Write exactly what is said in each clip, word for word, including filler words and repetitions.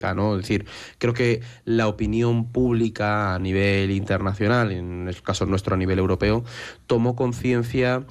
¿no? Es decir, creo que la opinión pública a nivel internacional, en el caso nuestro a nivel europeo, tomó conciencia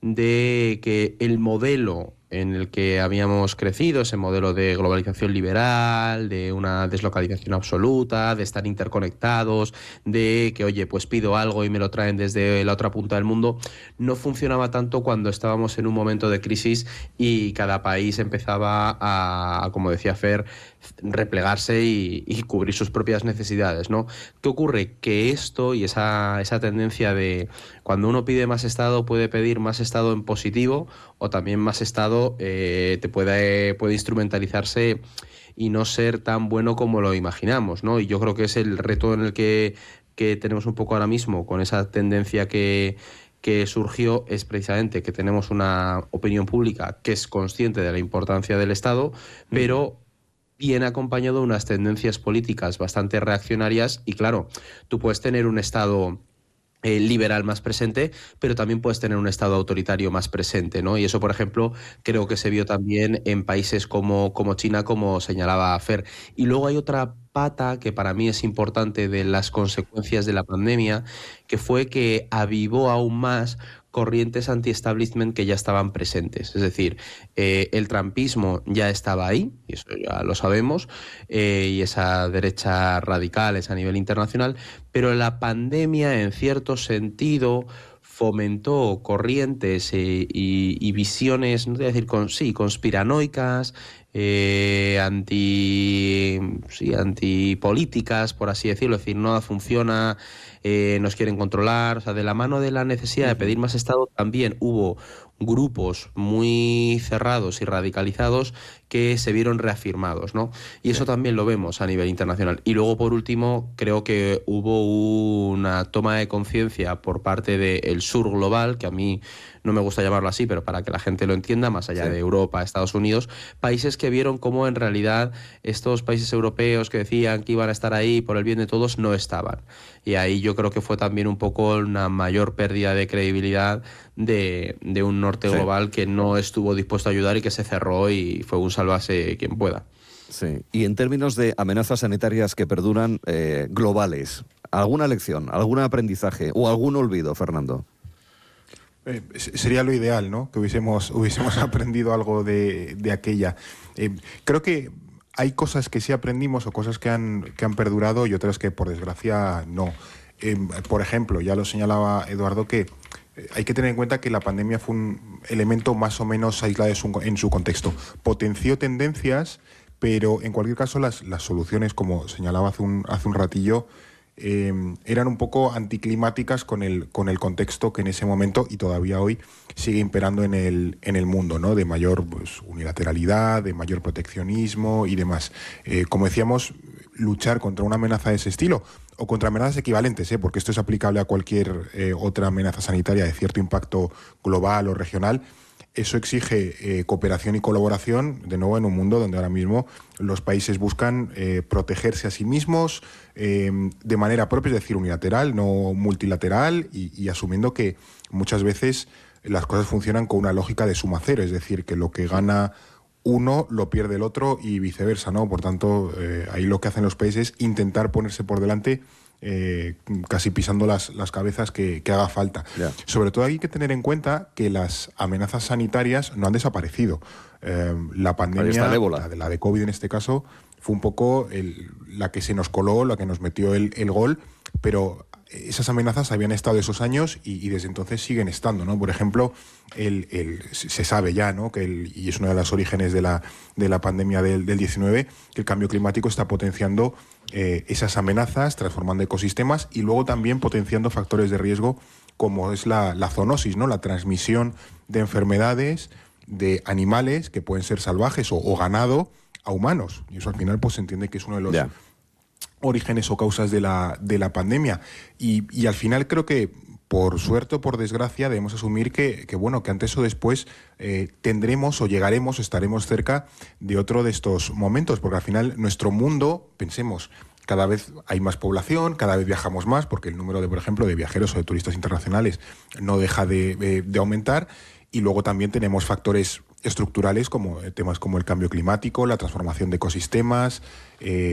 de que el modelo en el que habíamos crecido, ese modelo de globalización liberal, de una deslocalización absoluta, de estar interconectados, de que, oye, pues pido algo y me lo traen desde la otra punta del mundo, no funcionaba tanto cuando estábamos en un momento de crisis y cada país empezaba a, como decía Fer, replegarse y, y cubrir sus propias necesidades, ¿no? ¿Qué ocurre? Que esto y esa, esa tendencia de cuando uno pide más Estado puede pedir más Estado en positivo o también más Estado eh, te puede, puede instrumentalizarse y no ser tan bueno como lo imaginamos, ¿no? Y yo creo que es el reto en el que, que tenemos un poco ahora mismo con esa tendencia que que surgió es precisamente que tenemos una opinión pública que es consciente de la importancia del Estado, pero viene acompañado de unas tendencias políticas bastante reaccionarias y claro, tú puedes tener un Estado eh, liberal más presente, pero también puedes tener un Estado autoritario más presente, ¿no? Y eso, por ejemplo, creo que se vio también en países como, como China, como señalaba Fer. Y luego hay otra pata que para mí es importante de las consecuencias de la pandemia, que fue que avivó aún más corrientes anti-establishment que ya estaban presentes. Es decir, eh, el trumpismo ya estaba ahí, y eso ya lo sabemos, eh, y esa derecha radical es a nivel internacional, pero la pandemia, en cierto sentido, fomentó corrientes eh, y, y visiones, no te voy a decir, con, sí, conspiranoicas, eh, anti, sí, antipolíticas, por así decirlo, es decir, nada funciona, eh, nos quieren controlar, o sea, de la mano de la necesidad de pedir más Estado también hubo grupos muy cerrados y radicalizados que se vieron reafirmados, ¿no? Y eso también lo vemos a nivel internacional. Y luego, por último, creo que hubo una toma de conciencia por parte del sur global, que a mí no me gusta llamarlo así, pero para que la gente lo entienda, más allá Sí. de Europa, Estados Unidos, países que vieron cómo en realidad estos países europeos que decían que iban a estar ahí por el bien de todos, no estaban. Y ahí yo creo que fue también un poco una mayor pérdida de credibilidad de, de un norte Sí. global que no estuvo dispuesto a ayudar y que se cerró y fue un sálvase quien pueda. Sí. Y en términos de amenazas sanitarias que perduran eh, globales, ¿alguna lección, algún aprendizaje o algún olvido, Fernando? Eh, sería lo ideal, ¿no? Que hubiésemos, hubiésemos aprendido algo de, de aquella. Eh, creo que hay cosas que sí aprendimos o cosas que han, que han perdurado y otras que, por desgracia, no. Eh, por ejemplo, ya lo señalaba Eduardo, que eh, hay que tener en cuenta que la pandemia fue un elemento más o menos aislado en su, en su contexto. Potenció tendencias, pero en cualquier caso las, las soluciones, como señalaba hace un, hace un ratillo, Eh, eran un poco anticlimáticas con el, con el contexto que en ese momento y todavía hoy sigue imperando en el, en el mundo, ¿no? De mayor pues, unilateralidad, de mayor proteccionismo y demás. Eh, como decíamos, luchar contra una amenaza de ese estilo o contra amenazas equivalentes, ¿eh? Porque esto es aplicable a cualquier eh, otra amenaza sanitaria de cierto impacto global o regional. Eso exige eh, cooperación y colaboración, de nuevo, en un mundo donde ahora mismo los países buscan eh, protegerse a sí mismos eh, de manera propia, es decir, unilateral, no multilateral, y, y asumiendo que muchas veces las cosas funcionan con una lógica de suma cero, es decir, que lo que gana uno lo pierde el otro y viceversa, ¿no? Por tanto, eh, ahí lo que hacen los países es intentar ponerse por delante, Eh, casi pisando las, las cabezas que, que haga falta. Yeah. Sobre todo hay que tener en cuenta que las amenazas sanitarias no han desaparecido. Eh, la pandemia, la de, la de COVID en este caso, fue un poco el, la que se nos coló, la que nos metió el, el gol, pero esas amenazas habían estado esos años y, y desde entonces siguen estando, ¿no? Por ejemplo, el, el, se sabe ya, ¿no? Que el, y es uno de los orígenes de la, de la pandemia del, del diecinueve, que el cambio climático está potenciando eh, esas amenazas, transformando ecosistemas y luego también potenciando factores de riesgo como es la, la zoonosis, ¿no? La transmisión de enfermedades de animales que pueden ser salvajes o, o ganado a humanos. Y eso al final pues se entiende que es uno de los yeah. orígenes o causas de la, de la pandemia. Y, y al final creo que, por suerte o por desgracia, debemos asumir que, que bueno, que antes o después eh, tendremos o llegaremos, estaremos cerca de otro de estos momentos, porque al final nuestro mundo, pensemos, cada vez hay más población, cada vez viajamos más, porque el número de, por ejemplo, de viajeros o de turistas internacionales no deja de, de, de aumentar, y luego también tenemos factores estructurales como temas como el cambio climático, la transformación de ecosistemas, eh,